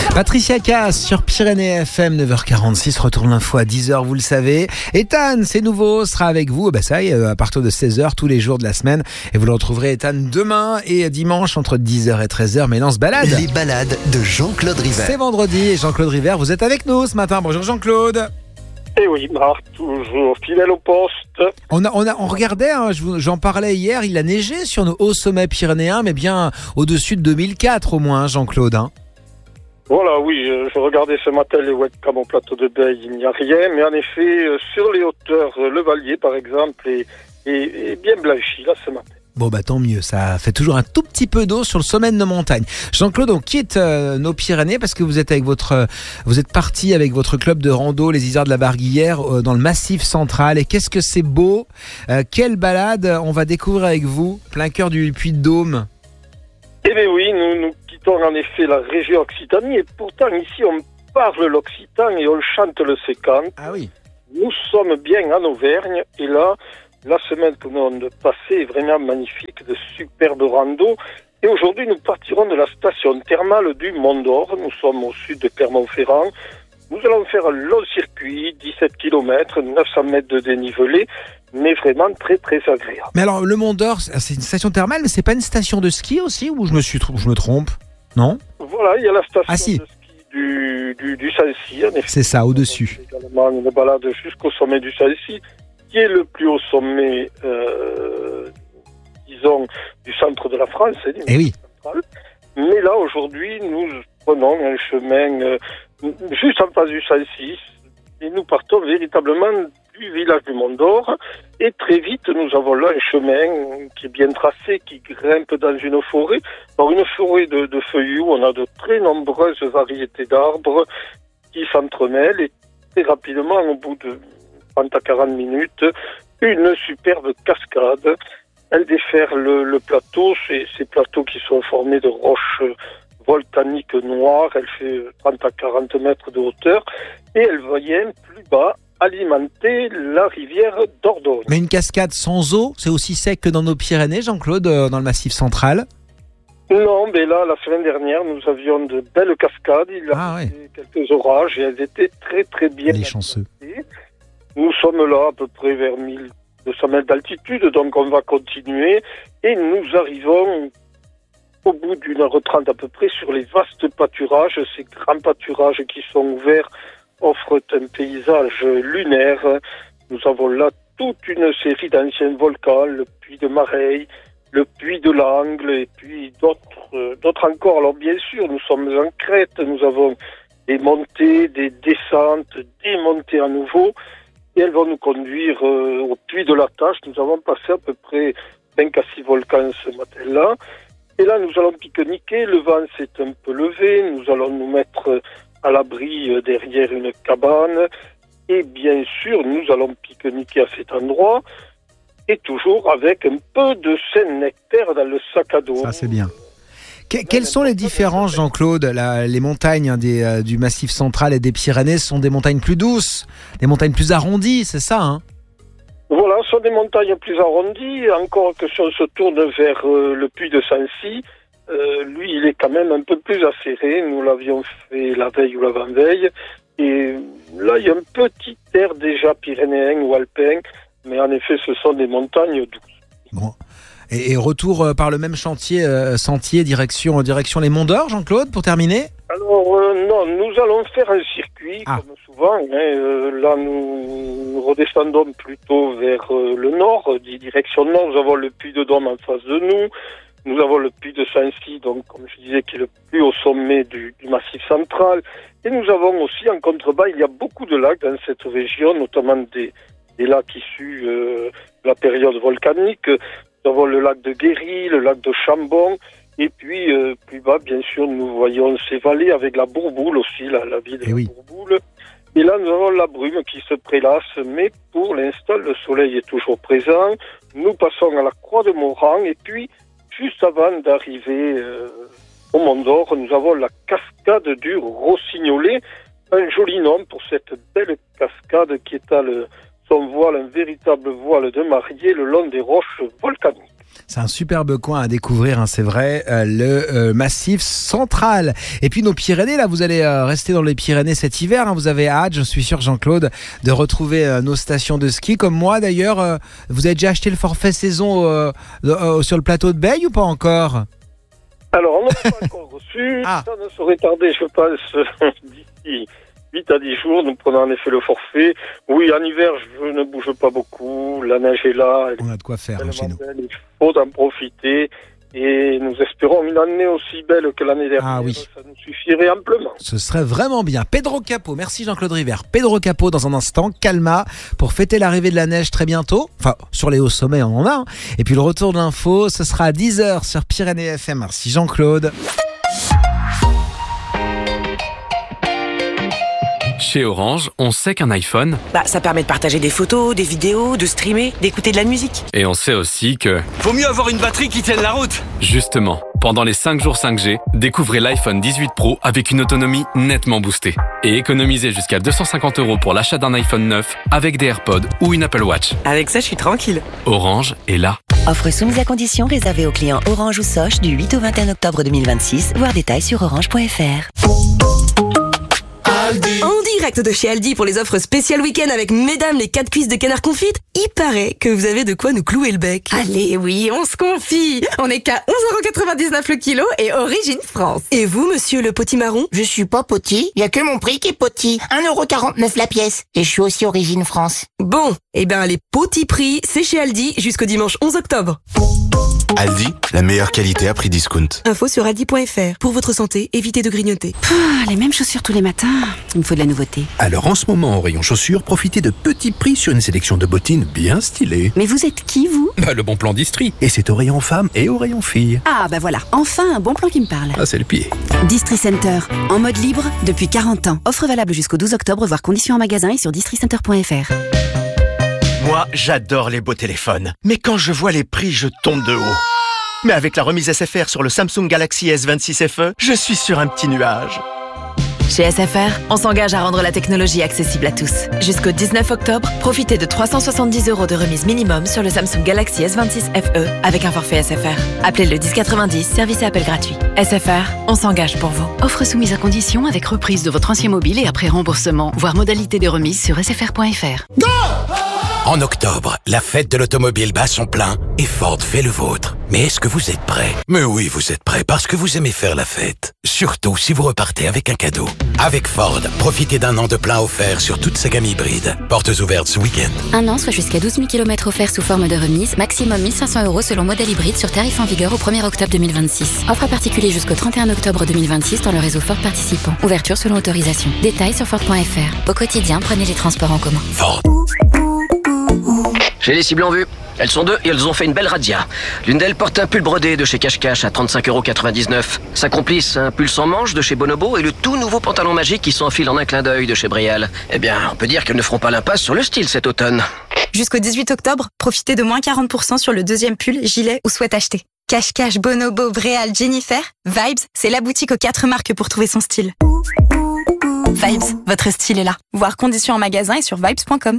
Patricia Cass sur Pyrénées FM, 9h46, retourne l'info à 10h, vous le savez. Ethan, c'est nouveau, sera avec vous, ça y est, à partir de 16h tous les jours de la semaine. Et vous le retrouverez, Ethan, demain et dimanche entre 10h et 13h, mais non, se balade. Les balades de Jean-Claude River. C'est vendredi et Jean-Claude River, vous êtes avec nous ce matin. Bonjour Jean-Claude. Eh oui, Marc, toujours fidèle au poste. On regardait, j'en parlais hier, il a neigé sur nos hauts sommets pyrénéens, mais bien au-dessus de 2004 au moins, Jean-Claude. Voilà, oui, je regardais ce matin les webcams au plateau de Beille, il n'y a rien, mais en effet, sur les hauteurs, le Vallier par exemple, est bien blanchi là ce matin. Bon tant mieux, ça fait toujours un tout petit peu d'eau sur le sommet de nos montagnes. Jean-Claude, on quitte nos Pyrénées parce que vous êtes parti avec votre club de rando, les Isards de la Barguillère, dans le Massif central. Et qu'est-ce que c'est beau, quelle balade on va découvrir avec vous, plein cœur du Puy-de-Dôme. Eh bien oui, nous quittons en effet la région Occitanie et pourtant ici on parle l'occitan et on chante le sécante. Ah oui. Nous sommes bien en Auvergne et là, la semaine que nous avons de passer est vraiment magnifique, de superbes randos. Et aujourd'hui, nous partirons de la station thermale du Mont d'Or. Nous sommes au sud de Clermont-Ferrand. Nous allons faire un long circuit, 17 km, 900 mètres de dénivelé, mais vraiment très très agréable. Mais alors, le Mont d'Or, c'est une station thermale, mais c'est pas une station de ski aussi, ou je me trompe? Non? Voilà, il y a la station de ski du Sancy, en effet. C'est ça, au-dessus. Également une balade jusqu'au sommet du Sancy, qui est le plus haut sommet, disons, du centre de la France. Eh oui. Centrale. Mais là, aujourd'hui, nous prenons un chemin juste en face du Sancy et nous partons véritablement du village du Mont d'Or. Et très vite, nous avons là un chemin qui est bien tracé, qui grimpe dans une forêt. Dans une forêt de feuillus, on a de très nombreuses variétés d'arbres qui s'entremêlent et très rapidement, au bout de 30 à 40 minutes, une superbe cascade. Elle déferle le plateau, ces plateaux qui sont formés de roches volcaniques noires. Elle fait 30 à 40 mètres de hauteur et elle vient plus bas alimenter la rivière Dordogne. Mais une cascade sans eau, c'est aussi sec que dans nos Pyrénées, Jean-Claude, dans le Massif central? Non, mais là, la semaine dernière, nous avions de belles cascades. Il y a quelques orages et elles étaient très très bien. Les chanceux. Nous sommes là à peu près vers 1200 mètres d'altitude, donc on va continuer. Et nous arrivons au bout d'une heure 30 à peu près sur les vastes pâturages. Ces grands pâturages qui sont ouverts offrent un paysage lunaire. Nous avons là toute une série d'anciens volcans, le puits de Mareil, le puits de l'Angle et puis d'autres encore. Alors bien sûr, nous sommes en crête, nous avons des montées, des descentes, des montées à nouveau. Et elles vont nous conduire au puits de la Tache. Nous avons passé à peu près 5 à 6 volcans ce matin-là. Et là, nous allons pique-niquer. Le vent s'est un peu levé. Nous allons nous mettre à l'abri derrière une cabane. Et bien sûr, nous allons pique-niquer à cet endroit. Et toujours avec un peu de Saint-Nectaire dans le sac à dos. Ça, c'est bien. Quelles sont les différences, Jean-Claude? Les montagnes du Massif central et des Pyrénées sont des montagnes plus douces, des montagnes plus arrondies, c'est ça, Voilà, ce sont des montagnes plus arrondies. Encore que si on se tourne vers le puits de Sancy, lui, il est quand même un peu plus acéré. Nous l'avions fait la veille ou l'avant-veille. Et là, il y a un petit air déjà pyrénéen ou alpin. Mais en effet, ce sont des montagnes douces. Bon. Et retour par le même sentier direction les Monts d'Or, Jean-Claude, pour terminer? Alors non, nous allons faire un circuit, comme souvent. Là, nous redescendons plutôt vers le nord, direction nord. Nous avons le puits de Dôme en face de nous. Nous avons le puits de Sancy, donc comme je disais, qui est le plus haut sommet du Massif central. Et nous avons aussi en contrebas, il y a beaucoup de lacs dans cette région, notamment des lacs issus de la période volcanique. Nous avons le lac de Guéry, le lac de Chambon, et puis plus bas, bien sûr, nous voyons ces vallées avec la Bourboule aussi, la ville de la Bourboule. Et là, nous avons la brume qui se prélasse, mais pour l'instant, le soleil est toujours présent. Nous passons à la Croix de Moran, et puis, juste avant d'arriver au Mont d'Or, nous avons la cascade du Rossignolet, un joli nom pour cette belle cascade qui est à son voile, un véritable voile de mariée le long des roches volcaniques. C'est un superbe coin à découvrir, hein, c'est vrai, le Massif Central. Et puis nos Pyrénées, là, vous allez rester dans les Pyrénées cet hiver. Hein, vous avez hâte, je suis sûr, Jean-Claude, de retrouver nos stations de ski. Comme moi, d'ailleurs, vous avez déjà acheté le forfait saison sur le plateau de Beille ou pas encore ? Alors, on n'a pas encore reçu. Ça ne saurait tarder, je pense, d'ici 8 à 10 jours. Nous prenons en effet le forfait. Oui, en hiver, je ne bouge pas beaucoup. La neige est là. On a de quoi faire chez nous. Il faut en profiter. Et nous espérons une année aussi belle que l'année dernière. Ah oui. Ça nous suffirait amplement. Ce serait vraiment bien. Pedro Capot, merci Jean-Claude River. Pedro Capot dans un instant, Calma, pour fêter l'arrivée de la neige très bientôt. Enfin, sur les hauts sommets, on en a. Hein. Et puis le retour de l'info, ce sera à 10h sur Pyrénées FM. Merci Jean-Claude. Chez Orange, on sait qu'un iPhone, ça permet de partager des photos, des vidéos, de streamer, d'écouter de la musique. et on sait aussi que, Faut mieux avoir une batterie qui tienne la route. justement, pendant les 5 jours 5G, découvrez l'iPhone 18 Pro avec une autonomie nettement boostée. Et économisez jusqu'à 250 € pour l'achat d'un iPhone 9 avec des AirPods ou une Apple Watch. Avec ça, je suis tranquille. Orange est là. Offre soumise à condition réservée aux clients Orange ou Soch du 8 au 21 octobre 2026. Voir détails sur orange.fr. En direct de chez Aldi pour les offres spéciales week-end avec mesdames les 4 cuisses de canard confites, il paraît que vous avez de quoi nous clouer le bec. Allez, oui, on se confie. On est qu'à 11,99 € le kilo et origine France. Et vous, monsieur le potimarron ? Je suis pas poti, y a que mon prix qui est poti. 1,49 € la pièce. Et je suis aussi origine France. Bon, les petits prix, c'est chez Aldi jusqu'au dimanche 11 octobre. Aldi, la meilleure qualité à prix discount. Info sur aldi.fr. Pour votre santé, évitez de grignoter. Les mêmes chaussures tous les matins. Il me faut de la nouveauté. Alors en ce moment, au rayon chaussures, profitez de petits prix sur une sélection de bottines bien stylées. Mais vous êtes qui, vous ? Le bon plan d'Istrie. Et c'est au rayon femmes et au rayon filles. Ah, voilà. Enfin, un bon plan qui me parle. Ah, c'est le pied. Distri Center. En mode libre depuis 40 ans. Offre valable jusqu'au 12 octobre, voire conditions en magasin et sur districenter.fr. Moi, j'adore les beaux téléphones. Mais quand je vois les prix, je tombe de haut. Mais avec la remise SFR sur le Samsung Galaxy S26 FE, je suis sur un petit nuage. Chez SFR, on s'engage à rendre la technologie accessible à tous. Jusqu'au 19 octobre, profitez de 370 € de remise minimum sur le Samsung Galaxy S26 FE avec un forfait SFR. Appelez le 1090, service et appel gratuit. SFR, on s'engage pour vous. Offre soumise à condition avec reprise de votre ancien mobile et après remboursement. Voir modalité de remise sur sfr.fr. En octobre, la fête de l'automobile bat son plein et Ford fait le vôtre. Mais est-ce que vous êtes prêts ? Mais oui, vous êtes prêts parce que vous aimez faire la fête. Surtout si vous repartez avec un cadeau. Avec Ford, profitez d'un an de plein offert sur toute sa gamme hybride. Portes ouvertes ce week-end. Un an, soit jusqu'à 12 000 km offerts sous forme de remise. Maximum 1 500 € selon modèle hybride sur tarif en vigueur au 1er octobre 2026. Offre à particulier jusqu'au 31 octobre 2026 dans le réseau Ford participant. Ouverture selon autorisation. Détails sur Ford.fr. Au quotidien, prenez les transports en commun. Ford. J'ai les cibles en vue. Elles sont 2 et elles ont fait une belle razzia. L'une d'elles porte un pull brodé de chez Cache-Cache à 35,99 €. Sa complice, un pull sans manches de chez Bonobo et le tout nouveau pantalon magique qui s'enfile en un clin d'œil de chez Brial. Eh bien, on peut dire qu'elles ne feront pas l'impasse sur le style cet automne. Jusqu'au 18 octobre, profitez de moins 40% sur le deuxième pull, gilet ou sweat acheté. Cache-Cache, Bonobo, Bréal, Jennifer, Vibes, c'est la boutique aux 4 marques pour trouver son style. Vibes, votre style est là. Voir conditions en magasin et sur vibes.com.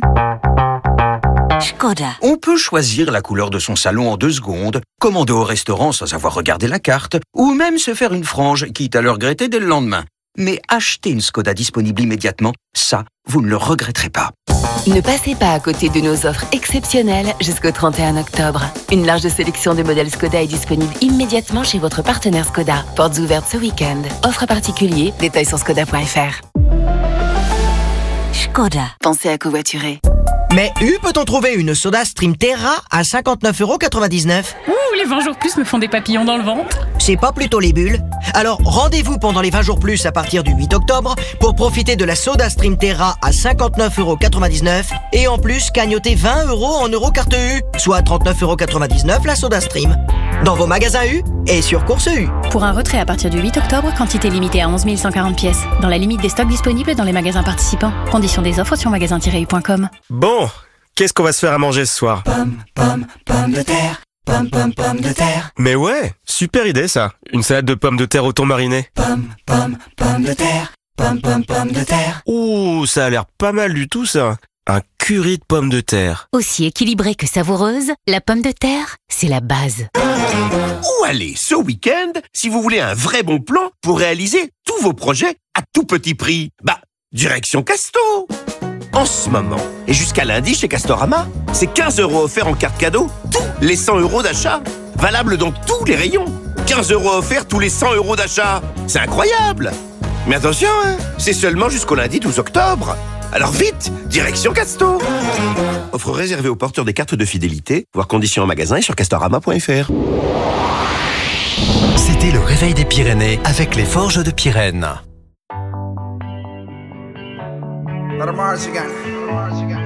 Škoda. On peut choisir la couleur de son salon en 2 secondes, commander au restaurant sans avoir regardé la carte, ou même se faire une frange, quitte à le regretter dès le lendemain. Mais acheter une Škoda disponible immédiatement, ça, vous ne le regretterez pas. Ne passez pas à côté de nos offres exceptionnelles jusqu'au 31 octobre. Une large sélection de modèles Škoda est disponible immédiatement chez votre partenaire Škoda. Portes ouvertes ce week-end. Offre particulier, détails sur Škoda.fr. Škoda. Pensez à covoiturer. Mais peut-on trouver une Soda Stream Terra à 59,99 €? Les 20 jours plus me font des papillons dans le ventre. C'est pas plutôt les bulles? Alors rendez-vous pendant les 20 jours plus à partir du 8 octobre pour profiter de la Soda Stream Terra à 59,99 € et en plus cagnoter 20 € en Eurocarte U, soit 39,99 € la Soda Stream. Dans vos magasins U et sur Course U. Pour un retrait à partir du 8 octobre, quantité limitée à 11 140 pièces. Dans la limite des stocks disponibles dans les magasins participants. Conditions des offres sur magasin-u.com. Bon, qu'est-ce qu'on va se faire à manger ce soir? Pommes de terre. Pommes de terre. Mais ouais, super idée ça. Une salade de pommes de terre au thon mariné. Pommes de terre. Pommes de terre. Ouh, ça a l'air pas mal du tout ça. Un curry de pommes de terre. Aussi équilibrée que savoureuse, la pomme de terre, c'est la base. Où aller ce week-end si vous voulez un vrai bon plan pour réaliser tous vos projets à tout petit prix? Direction Casto. En ce moment, et jusqu'à lundi chez Castorama, c'est 15 € offerts en carte cadeau, tous les 100 € d'achat. Valable dans tous les rayons. 15 € offerts tous les 100 € d'achat. C'est incroyable. Mais attention, c'est seulement jusqu'au lundi 12 octobre. Alors vite, direction Casto. Offre réservée aux porteurs des cartes de fidélité. Voir conditions en magasin et sur castorama.fr. C'était le réveil des Pyrénées avec les Forges de Pyrène. Let 'em march again.